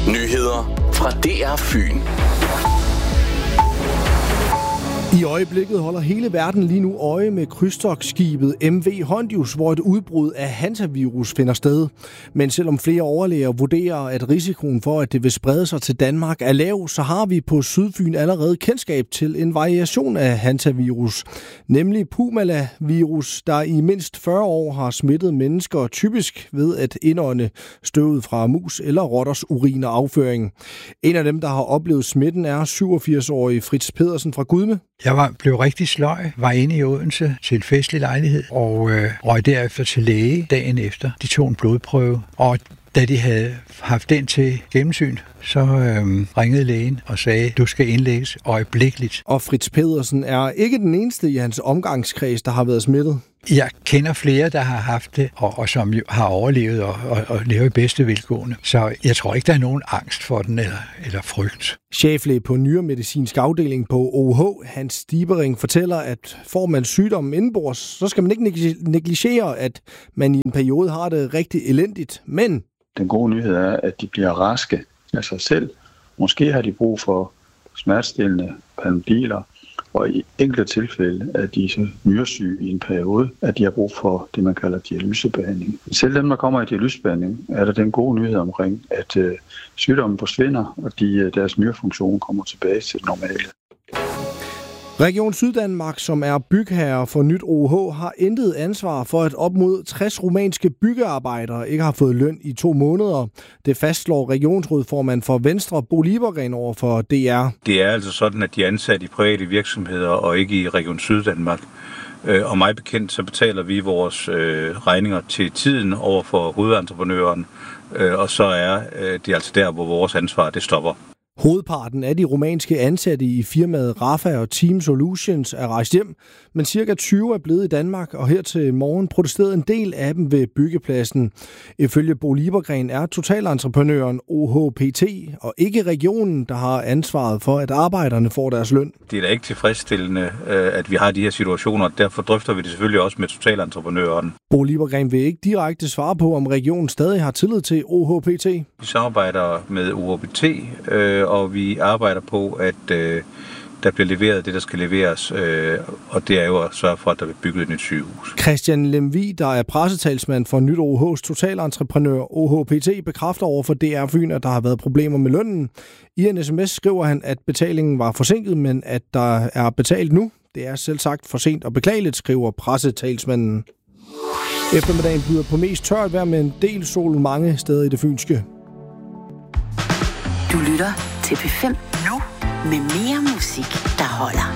Nyheder fra DR Fyn. I øjeblikket holder hele verden lige nu øje med krydstogtskibet MV Hondius, hvor et udbrud af hantavirus finder sted. Men selvom flere overlæger vurderer, at risikoen for, at det vil sprede sig til Danmark er lav, så har vi på Sydfyn allerede kendskab til en variation af hantavirus, nemlig Pumala-virus, der i mindst 40 år har smittet mennesker, typisk ved at indånde støvet fra mus eller rotters urin og afføring. En af dem, der har oplevet smitten, er 87-årige Fritz Pedersen fra Gudme. Jeg blev rigtig sløj, var inde i Odense til en festlig lejlighed, og røg derefter til læge dagen efter. De tog en blodprøve, og da de havde haft den til gennemsyn, så ringede lægen og sagde, du skal indlægges øjeblikkeligt. Og Fritz Pedersen er ikke den eneste i hans omgangskreds, der har været smittet. Jeg kender flere, der har haft det, og som har overlevet og lever i bedste velgående. Så jeg tror ikke, der er nogen angst for den eller frygt. Cheflæge på nyremedicinsk afdeling på OUH, Hans Stibering, fortæller, at får man sygdommen indenbords, så skal man ikke negligere, at man i en periode har det rigtig elendigt. Men den gode nyhed er, at de bliver raske af sig selv. Måske har de brug for smertestillende Panodiler, og i enkelte tilfælde er de så nyresyge i en periode, at de har brug for det, man kalder dialysebehandling. Selv dem, der kommer i dialysebehandling, er der den gode nyhed omkring, at sygdommen forsvinder, og deres nyrefunktion kommer tilbage til det normale. Region Syddanmark, som er bygherre for nyt OUH, har intet ansvar for, at op mod 60 rumænske byggearbejdere ikke har fået løn i 2 måneder. Det fastslår regionsrådsformand for Venstre, Bo Liebergreen, over for DR. Det er altså sådan, at de er ansat i private virksomheder og ikke i Region Syddanmark. Og mig bekendt, så betaler vi vores regninger til tiden over for hovedentreprenøren, og så er det altså der, hvor vores ansvar det stopper. Hovedparten af de rumænske ansatte i firmaet Rafa og Team Solutions er rejst hjem, men cirka 20 er blevet i Danmark, og her til morgen protesterede en del af dem ved byggepladsen. Ifølge Bo Liebergreen er totalentreprenøren OHPT og ikke regionen, der har ansvaret for, at arbejderne får deres løn. Det er da ikke tilfredsstillende, at vi har de her situationer, og derfor drøfter vi det selvfølgelig også med totalentreprenøren. Bo Liebergreen vil ikke direkte svare på, om regionen stadig har tillid til OHPT. Vi samarbejder med OHPT, og vi arbejder på, at der bliver leveret det, der skal leveres, og det er jo at sørge for, at der bliver bygget et nyt sygehus. Christian Lemvig, der er pressetalsmand for nyt OUH's totalentreprenør OHPT, bekræfter over for DR Fyn, at der har været problemer med lønnen. I en sms skriver han, at betalingen var forsinket, men at der er betalt nu. Det er selv sagt for sent og beklageligt, skriver pressetalsmanden. Eftermiddagen byder på mest tørt vejr med en del sol mange steder i det fynske. Du lytter til P5 nu med mere musik, der holder.